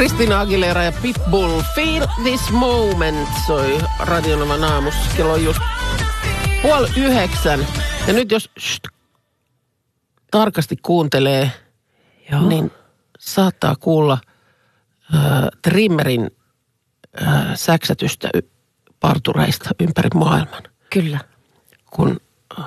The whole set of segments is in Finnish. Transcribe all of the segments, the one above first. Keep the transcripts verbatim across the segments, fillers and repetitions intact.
Christina Aguilera ja Pitbull, Feel This Moment, soi Radionovan aamussa. Kello on just puoli yhdeksän. Ja nyt jos sht, tarkasti kuuntelee, Joo. niin saattaa kuulla äh, trimmerin äh, säksätystä y- partureista ympäri maailman. Kyllä. Kun äh,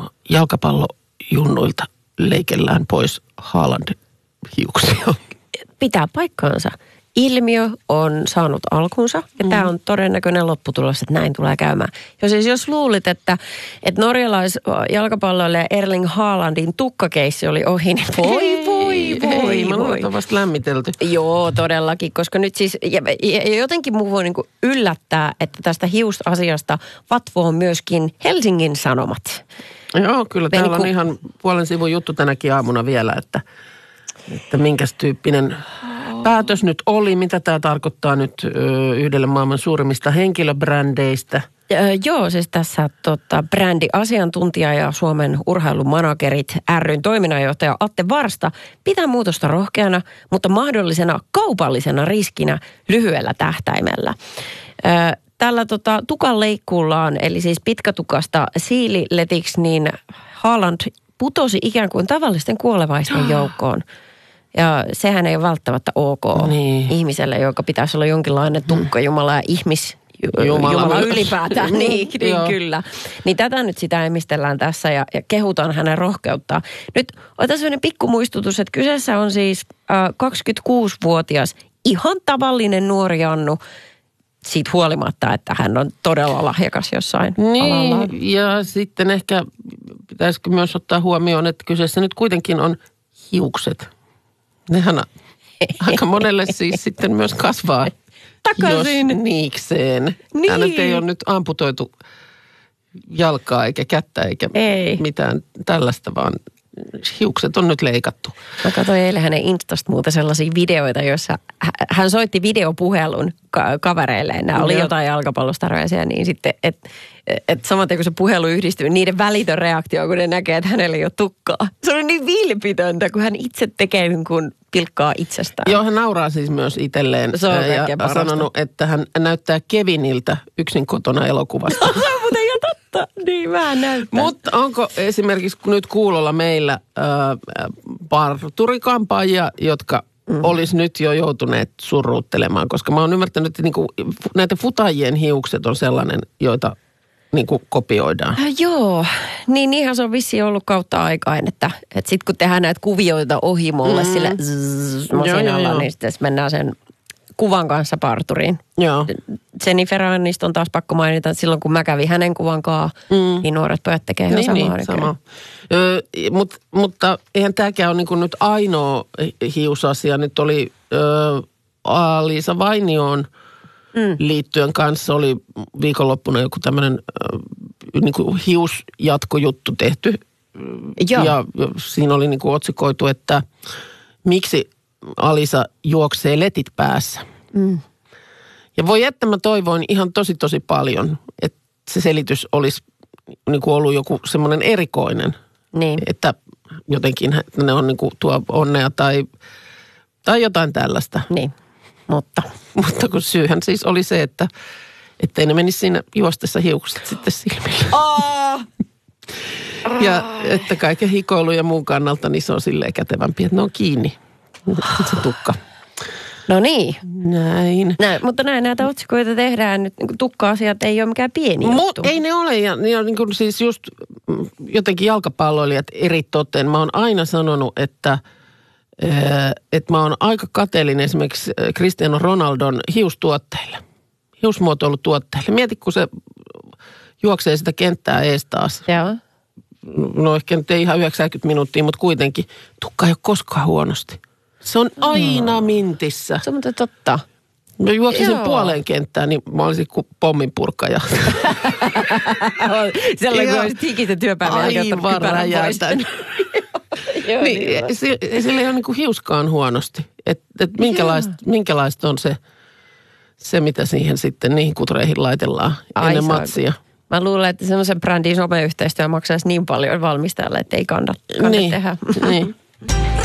jalkapallojunnuilta leikellään pois Haaland-hiuksia. Pitää paikkaansa. Ilmiö on saanut alkunsa ja mm. tämä on todennäköinen lopputulos, että näin tulee käymään. Jos, siis jos luulit, että, että norjalaisjalkapalloilija Erling Haalandin tukkakeissi oli ohi, niin voi, voi, voi. Ei, mä luulen, on vasta lämmitelty. Joo, todellakin, koska nyt siis, ja, ja jotenkin muu voi niin kuin yllättää, että tästä hiusasiasta vatvoo myöskin Helsingin Sanomat. Joo, kyllä täällä Venku... on ihan puolen sivun juttu tänäkin aamuna vielä, että, että minkäs tyyppinen päätös nyt oli, mitä tämä tarkoittaa nyt ö, yhdelle maailman suurimmista henkilöbrändeistä. Öö, joo, siis tässä tota, brändiasiantuntija ja Suomen urheilumanagerit ry:n toiminnanjohtaja Atte Varsta pitää muutosta rohkeana, mutta mahdollisena kaupallisena riskinä lyhyellä tähtäimellä. Öö, tällä tota, tukan leikkuullaan, eli siis pitkätukasta siililetiksi, niin Haaland putosi ikään kuin tavallisten kuolevaisten joukkoon. Ja sehän ei ole välttämättä ok niin. ihmiselle, joka pitäisi olla jonkinlainen tukka, Jumala ja ihmis, Jumala, Jumala ylipäätään. niin, niin kyllä. Niin tätä nyt sitä emistellään tässä ja, ja kehutaan hänen rohkeuttaan. Nyt otetaan sellainen pikkumuistutus, että kyseessä on siis äh, kaksikymmentäkuusivuotias ihan tavallinen nuori Jannu. Siitä huolimatta, että hän on todella lahjakas jossain niin, alalla. Ja sitten ehkä pitäisikö myös ottaa huomioon, että kyseessä nyt kuitenkin on hiukset. Nehän aika monelle siis sitten myös kasvaa takaisin. Jos niikseen. Niin. Hänet ei ole nyt amputoitu jalkaa eikä kättä eikä ei. mitään tällaista, vaan hiukset on nyt leikattu. Mä katsoin eilen hänen Instasta muuta sellaisia videoita, joissa hän soitti videopuhelun ka- kavereilleen. Nämä oli Joo. jotain jalkapallostaroisia, niin sitten, että et samaten kun se puhelu yhdistyy, niiden välitön reaktio, kun ne näkee, että hänellä ei ole tukkaa. Se on niin vilpitöntä, kun hän itse tekee niin kuin pilkkaa itsestään. Joo, hän nauraa siis myös itselleen se on ja sanonut, että hän näyttää Keviniltä yksin kotona elokuvasta. Se on muuten ihan totta. Niin vähän näyttää. Mutta onko esimerkiksi nyt kuulolla meillä äh, parturikampaajia, jotka mm. olisi nyt jo joutuneet surruuttelemaan? Koska mä oon ymmärtänyt, että niinku, näitä futajien hiukset on sellainen, joita niinku kopioidaan. Äh, joo, niin niinhän se on vissiin ollut kautta aikaan, että, että sitten kun tehdään näitä kuvioita ohi mulle mm. sillä zzz, masinalla, niin sitten mennään sen kuvan kanssa parturiin. Joo. Jennifer Aniston on taas pakko mainita, että silloin kun mä kävin hänen kuvankaan, mm. niin nuoret pojat tekee ihan niin, samaa. Niin, sama. Ö, mut, mutta eihän tämäkään ole niin nyt ainoa hiusasia. Nyt oli ö, Liisa Vainioon mm. liittyen kanssa oli viikonloppuna joku tämmöinen niin hiusjatkojuttu tehty. Joo. Ja siinä oli niin kuin otsikoitu, että miksi Alisa juoksee letit päässä. Mm. Ja voi että mä toivoin ihan tosi tosi paljon, että se selitys olisi niin kuin ollut joku semmoinen erikoinen. Niin. Että jotenkin ne on niin kuin tuo onnea tai, tai jotain tällaista. Niin, mutta. Mutta kun syyhän siis oli se, että ettei ne menisi siinä juostessa hiukset sitten silmille. Oh! Ja että kaiken hikoilun ja muun kannalta niin se on silleen kätevämpi, että ne on kiinni. Se tukka. No niin. Näin. Näin. Mutta näin näitä otsikoita tehdään nyt. Niin tukka-asiat ei ole mikään pieni juttu. Ei ne ole. Ja, ja niin kuin siis just jotenkin jalkapalloilijat eri toteen. Mä oon aina sanonut, että, että mä oon aika kateellinen esimerkiksi Cristiano Ronaldon hiustuotteille. Hiusmuotoilutuotteille. Mieti, kun se juoksee sitä kenttää ees taas. Joo. No ehkä nyt ei ihan yhdeksänkymmentä minuuttia, mutta kuitenkin tukka ei ole koskaan huonosti. Se on aina mintissä. Se on muuten totta. Mä juoksin sen puoleen kenttään, niin mä olisin kuin pomminpurkkaja. Sellainen, kun olisit hikistä työpäivän jälkeen ottanut kypärän pois. Joo, niin, niin se, sillä ei ole niin kuin hiuskaan huonosti. Että et minkälaista, minkälaista on se, se, mitä siihen sitten niihin kutreihin laitellaan Ai, ennen matsia. Mä luulen, että semmoisen brändin someyhteistyö maksaisi niin paljon valmistajalle, että ei kannata, kannata niin, tehdä. Niin.